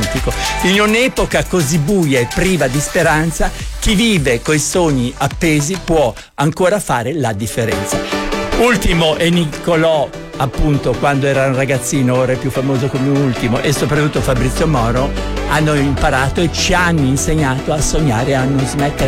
dimentico. In un'epoca così buia e priva di speranza, chi vive coi sogni appesi può ancora fare la differenza. Ultimo è Niccolò, appunto, quando era un ragazzino, ora è più famoso come Ultimo, e soprattutto Fabrizio Moro hanno imparato e ci hanno insegnato a sognare e a non smettere